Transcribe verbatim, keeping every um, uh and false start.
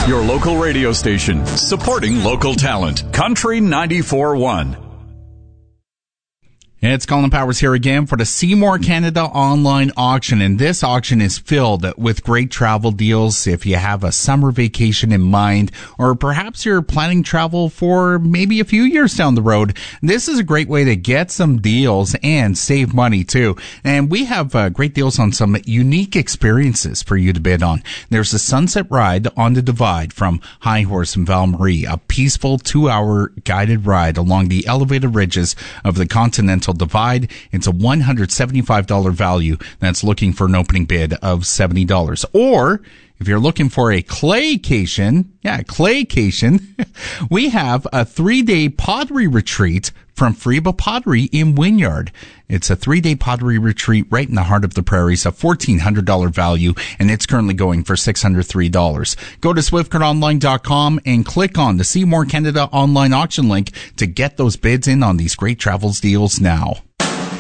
Your local radio station, supporting local talent. Country ninety-four point one. It's Colin Powers here again for the Seymour Canada online auction, and this auction is filled with great travel deals if you have a summer vacation in mind, or perhaps you're planning travel for maybe a few years down the road. This is a great way to get some deals and save money too. And we have uh, great deals on some unique experiences for you to bid on. There's a sunset ride on the Divide from High Horse and Val Marie, a peaceful two-hour guided ride along the elevated ridges of the Continental Divide. It's a one hundred seventy-five dollars value that's looking for an opening bid of seventy dollars. Or if you're looking for a claycation, yeah, claycation, we have a three-day pottery retreat from Freeba Pottery in Wynyard. It's a three-day pottery retreat right in the heart of the prairies, a fourteen hundred dollars value, and it's currently going for six hundred three dollars. Go to swift card online dot com and click on the Seymour Canada online auction link to get those bids in on these great travels deals now.